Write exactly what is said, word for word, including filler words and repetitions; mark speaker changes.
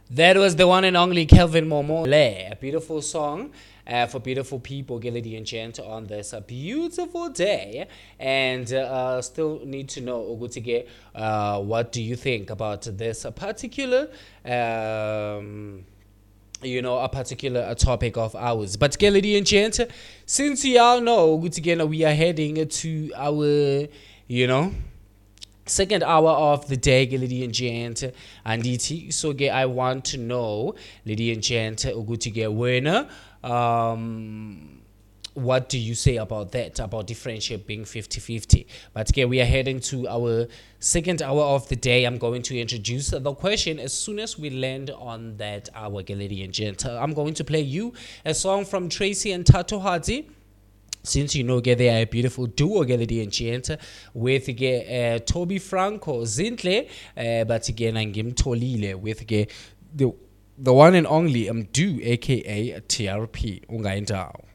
Speaker 1: That was the one and only Kelvin Momo. A beautiful song uh, for beautiful people, Gilady and Gent, on this uh, beautiful day. And uh, still need to know, Ogutige, uh, what do you think about this uh, particular, um, you know, a particular uh, topic of ours? But Gilady and Gent, since you all know, Ogutige, we are heading to our, you know, second hour of the day, Lady and Gent, and it so I want to know, Lady and Gent, Ugutige winner. Um, what do you say about that? About the friendship being fifty-fifty? But okay, we are heading to our second hour of the day. I'm going to introduce the question as soon as we land on that hour, Lady and Gent. I'm going to play you a song from Tracy and Tato Hadi. Since you know, they are a beautiful duo, Gelady and Gent, with uh, Toby Franco Zintle, uh, but again, I'm Tolile with the the one and only um do, aka T R P. Ungaindao.